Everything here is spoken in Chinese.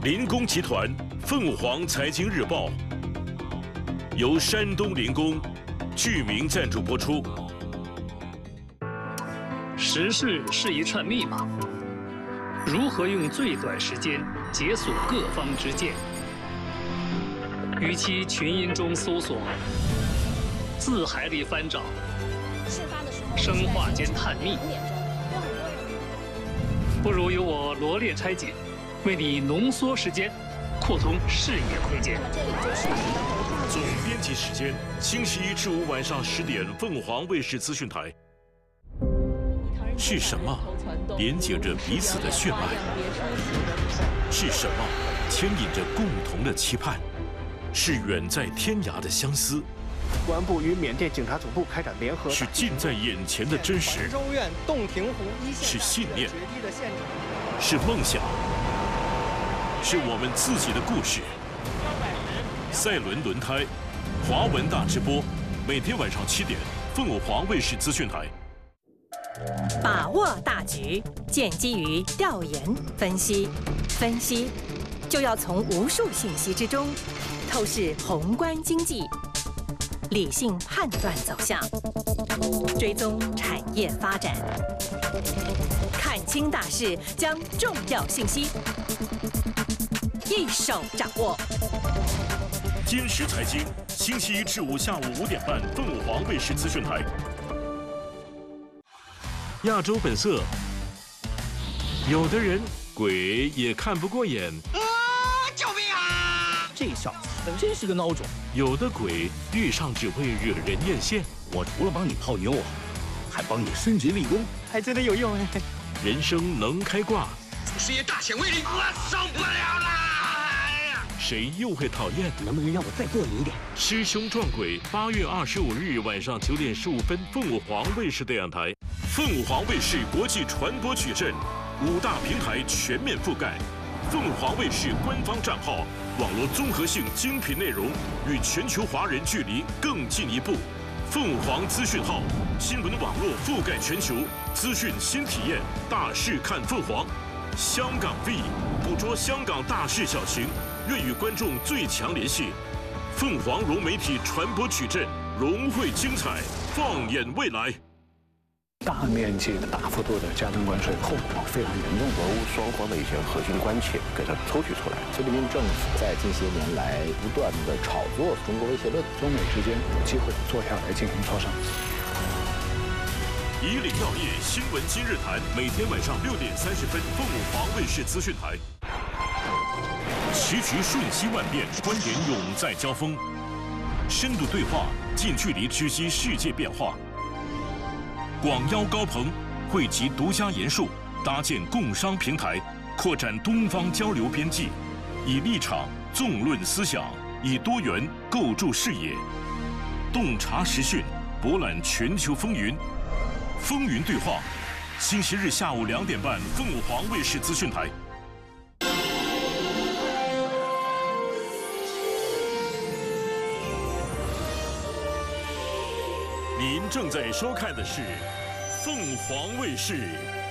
林工集团凤凰财经日报由山东林工剧名赞助播出。 时事是一串密码，如何用最短时间解锁各方之见？与其群音中搜索，字海里翻找，生化间探秘，不如由我罗列拆解，为你浓缩时间，扩通视野空间。 总编辑时间：星期一至五晚上10点，凤凰卫视资讯台。是什么连接着彼此的血脉？是什么牵引着共同的期盼？是远在天涯的相思。 公安部与缅甸警察总部开展联合。 是近在眼前的真实。 州院洞庭湖一线。 是信念。是梦想。是我们自己的故事。赛伦轮胎，华文大直播，每天晚上7点，凤凰卫视资讯台。 把握大局，建基于调研分析，分析就要从无数信息之中透视宏观经济，理性判断走向，追踪产业发展，看清大势，将重要信息一手掌握。 今时财经，星期一至五下午5点半，凤凰卫视资讯台。亚洲本色，有的人鬼也看不过眼。 救命啊！ 这小子真是个孬种。 有的鬼遇上只会惹人艳羡。 我除了帮你泡妞，还帮你升级立功， 还真的有用哎。 人生能开挂， 祖师爷大显威力，我受不了啦！ 谁又会讨厌？ 能不能让我再过你一点？ 师兄撞鬼，8月25日晚上9点15分，凤凰卫视电视台。凤凰卫视国际传播矩阵，5大平台全面覆盖。凤凰卫视官方账号，网络综合性精品内容，与全球华人距离更进一步。凤凰资讯号，新闻网络覆盖全球，资讯新体验，大事看凤凰。香港 V 捕捉香港大事小情，愿与观众最强联系。凤凰融媒体传播矩阵，融汇精彩，放眼未来。 大面积的、大幅度的加征关税，后果非常严重。 俄乌双方的一些核心关切给它抽取出来。 习近平政府在近些年来不断的炒作中国威胁论， 中美之间有机会坐下来进行磋商。 以岭药业新闻今日谈，每天晚上6点30分，凤凰卫视资讯台。棋局瞬息万变，观点永在交锋，深度对话，近距离直击世界变化。广邀高朋，汇集独家研述，搭建共商平台，扩展东方交流边际，以立场纵论思想，以多元构筑视野，洞察时讯，博览全球风云。风云对话，星期日下午2点半，凤凰卫视资讯台。您正在收看的是凤凰卫视